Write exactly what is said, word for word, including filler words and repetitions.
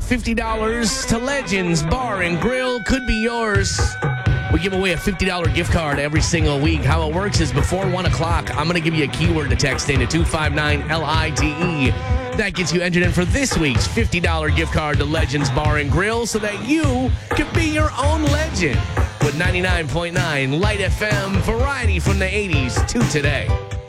fifty dollars to Legends Bar and Grill could be yours. We give away a fifty dollars gift card every single week. How it works is before one o'clock, I'm going to give you a keyword to text into two five nine L I T E. That gets you entered in for this week's fifty dollars gift card to Legends Bar and Grill so that you can be your own legend with ninety-nine point nine Light F M, variety from the eighties to today.